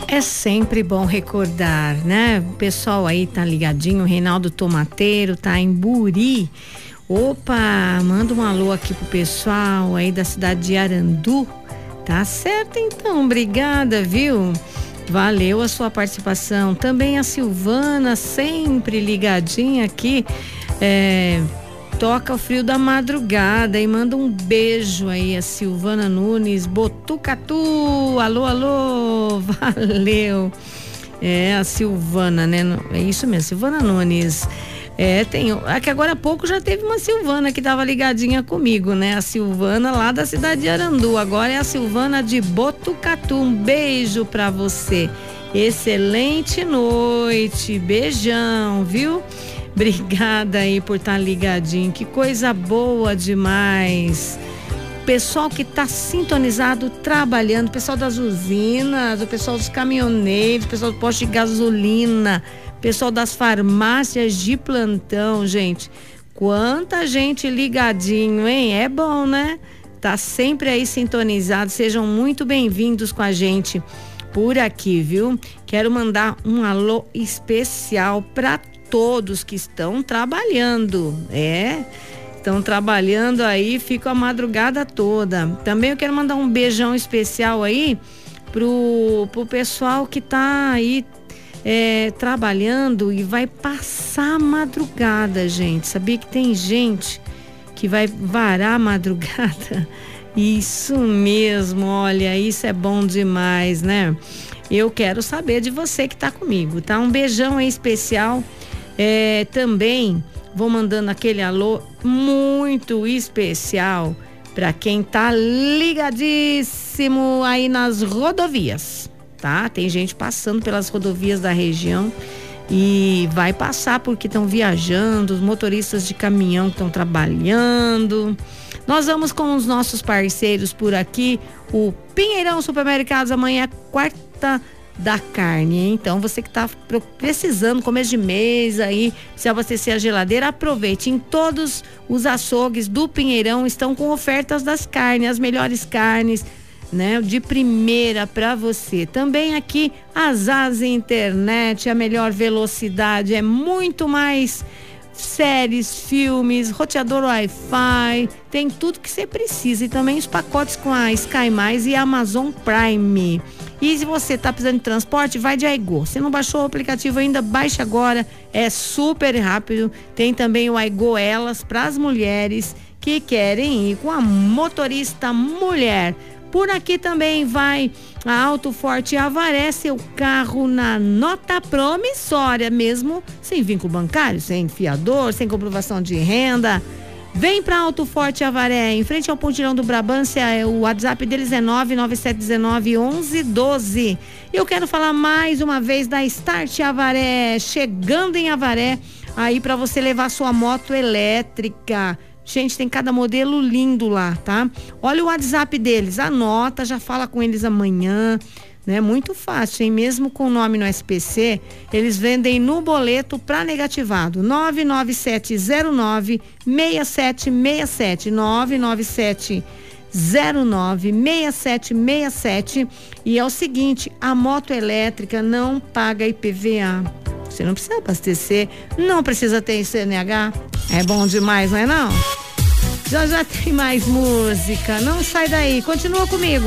É sempre bom recordar, né? O pessoal aí tá ligadinho, o Reinaldo Tomateiro tá em Buri. Opa, manda um alô aqui pro pessoal aí da cidade de Arandu. Tá certo então, obrigada, viu? Valeu a sua participação. Também a Silvana, sempre ligadinha aqui, toca o frio da madrugada e manda um beijo aí a Silvana Nunes, Botucatu, alô, valeu. É a Silvana, né? É isso mesmo, Silvana Nunes. É que agora há pouco já teve uma Silvana que tava ligadinha comigo, né? A Silvana lá da cidade de Arandu, agora é a Silvana de Botucatu. Um beijo pra você. Excelente noite, beijão, viu? Obrigada aí por estar ligadinho, que coisa boa demais. Pessoal que tá sintonizado, trabalhando, pessoal das usinas, o pessoal dos caminhoneiros, o pessoal do posto de gasolina, pessoal das farmácias de plantão, gente. Quanta gente ligadinho, hein? É bom, né? Tá sempre aí sintonizado. Sejam muito bem-vindos com a gente por aqui, viu? Quero mandar um alô especial para todos que estão trabalhando. Estão trabalhando aí, ficam a madrugada toda. Também eu quero mandar um beijão especial aí pro pessoal que tá aí trabalhando e vai passar a madrugada, gente. Sabia que tem gente que vai varar a madrugada? Isso mesmo, olha, isso é bom demais, né? Eu quero saber de você que tá comigo, tá? Um beijão aí especial. Também vou mandando aquele alô muito especial para quem tá ligadíssimo aí nas rodovias, tá? Tem gente passando pelas rodovias da região e vai passar porque estão viajando, os motoristas de caminhão estão trabalhando. Nós vamos com os nossos parceiros por aqui, o Pinheirão Supermercados. Amanhã é quarta da carne, hein? Então você que tá precisando, começo de mês aí, se abastecer a geladeira, aproveite. Em todos os açougues do Pinheirão estão com ofertas das carnes, as melhores carnes, né? De primeira para você. Também aqui a Zaz Internet, a melhor velocidade, é muito mais séries, filmes, roteador Wi-Fi, tem tudo que você precisa. E também os pacotes com a Sky Mais e a Amazon Prime. E se você tá precisando de transporte, vai de Aigo. Se não baixou o aplicativo ainda, baixa agora, é super rápido. Tem também o Aigo Elas para as mulheres que querem ir com a motorista mulher. Por aqui também vai a Auto Forte Avaré, seu carro na nota promissória, mesmo sem vínculo bancário, sem fiador, sem comprovação de renda. Vem pra Auto Forte Avaré, em frente ao Pontilhão do Brabância. O WhatsApp deles é 997191112. Eu quero falar mais uma vez da Start Avaré, chegando em Avaré, aí pra você levar sua moto elétrica. Gente, tem cada modelo lindo lá, tá? Olha o WhatsApp deles, anota, já fala com eles amanhã, né? Muito fácil, hein? Mesmo com o nome no SPC, eles vendem no boleto para negativado. 997096767, 997096767. E é o seguinte, a moto elétrica não paga IPVA. Você não precisa abastecer, não precisa ter CNH. É bom demais, não é não? Já tem mais música. Não sai daí, continua comigo.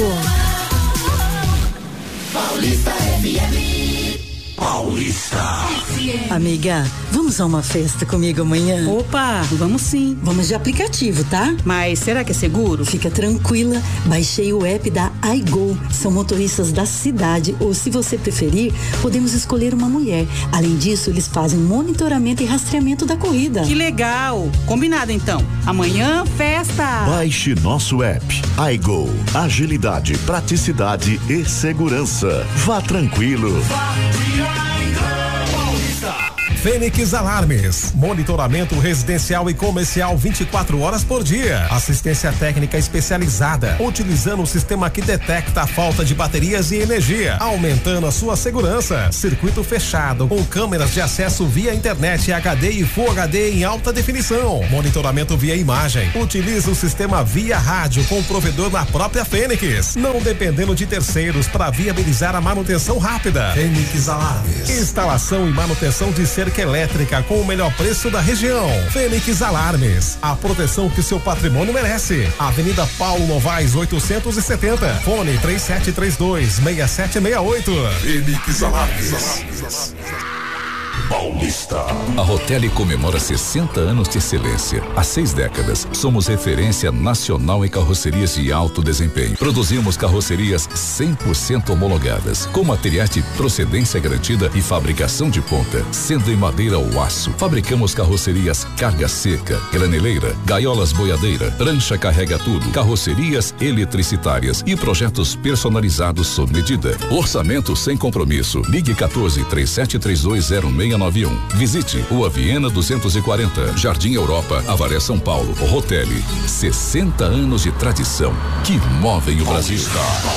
Paulista FM. Paulista. Amiga, vamos a uma festa comigo amanhã? Opa, vamos sim. Vamos de aplicativo, tá? Mas será que é seguro? Fica tranquila, baixei o app da iGo. São motoristas da cidade, ou se você preferir, podemos escolher uma mulher. Além disso, eles fazem monitoramento e rastreamento da corrida. Que legal! Combinado então. Amanhã, festa! Baixe nosso app iGo. Agilidade, praticidade e segurança. Vá tranquilo. Fênix Alarmes, monitoramento residencial e comercial 24 horas por dia. Assistência técnica especializada, utilizando o sistema que detecta a falta de baterias e energia, aumentando a sua segurança. Circuito fechado, com câmeras de acesso via internet HD e Full HD em alta definição. Monitoramento via imagem. Utiliza o sistema via rádio com o provedor na própria Fênix, não dependendo de terceiros para viabilizar a manutenção rápida. Fênix Alarmes. Instalação e manutenção de cerca elétrica com o melhor preço da região. Fênix Alarmes. A proteção que seu patrimônio merece. Avenida Paulo Novaes 870. Fone 3732-6768. Fênix Alarmes. Paulista. A Rotelli comemora 60 anos de excelência. Há 6 décadas, somos referência nacional em carrocerias de alto desempenho. Produzimos carrocerias 100% homologadas, com materiais de procedência garantida e fabricação de ponta, sendo em madeira ou aço. Fabricamos carrocerias carga seca, graneleira, gaiolas boiadeira, prancha carrega tudo, carrocerias eletricitárias e projetos personalizados sob medida. Orçamento sem compromisso. Ligue 14-3732-0691. Visite Rua Viena 240, Jardim Europa, Avaré, São Paulo. Rotelli, 60 anos de tradição que movem o Brasil.